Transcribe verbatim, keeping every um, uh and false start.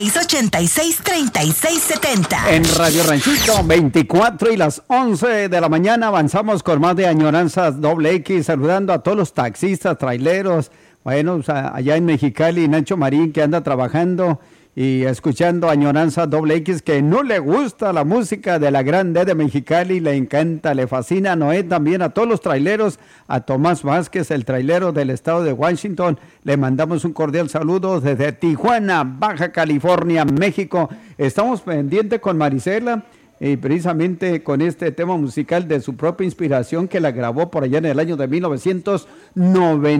ochenta y seis, treinta y seis, setenta. En Radio Ranchito, veinticuatro y las once de la mañana, avanzamos con más de Añoranzas Doble X, saludando a todos los taxistas, traileros, bueno, o sea, allá en Mexicali, Nacho Marín, que anda trabajando y escuchando Añoranzas Doble X, que no le gusta la música de la Grande de Mexicali, le encanta, le fascina. Noé también, a todos los traileros, a Tomás Vázquez, el trailero del estado de Washington, le mandamos un cordial saludo desde Tijuana, Baja California, México. Estamos pendientes con Marisela, y precisamente con este tema musical de su propia inspiración, que la grabó por allá en el año de mil novecientos noventa.